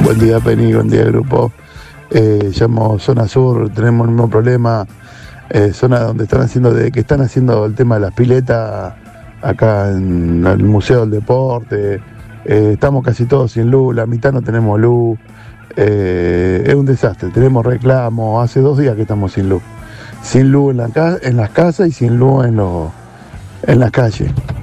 Buen día, Penny, buen día, grupo. Llamo Zona Sur, tenemos el mismo problema. Zona donde están haciendo el tema de las piletas acá en el Museo del Deporte. Estamos casi todos sin luz, la mitad no tenemos luz. Es un desastre, tenemos reclamos. Hace 2 días que estamos sin luz. Sin luz en las casas y sin luz en las calles.